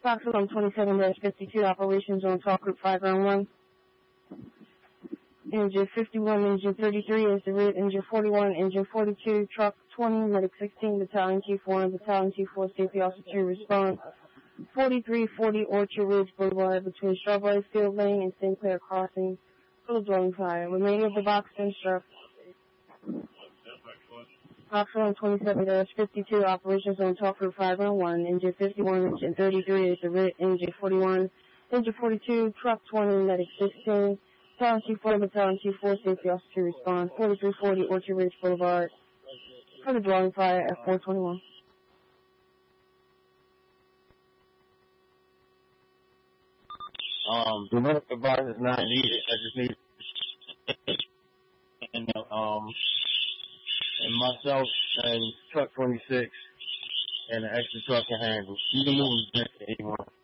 Foxtrot 27-52, operations on Talk Group 5 round 1. Engine 51, engine 33 is the red, engine 41, engine 42, truck 20, medic 16, battalion T4, and battalion T4 safety officer to respond. 4340 Orchard Ridge Boulevard between Strawberry Field Lane and St. Clair Crossing for the dwelling fire. Remainder of the box instruct. Foxtrot 27-52, operations on Talk Group 5 round 1. Engine 51, engine 33 is the red, engine 41, engine 42, truck 20, medic 16. Battalion T4, battalion T4 safety officer to respond. 4340 Orchard Ridge Boulevard for the dwelling fire at 421. The medical advice is not needed. I just need and myself and truck 26 and the extra truck can handle. You can move next to anyone.